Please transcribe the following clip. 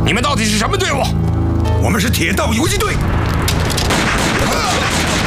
你们到底是什么队伍？ 我们是铁道游击队。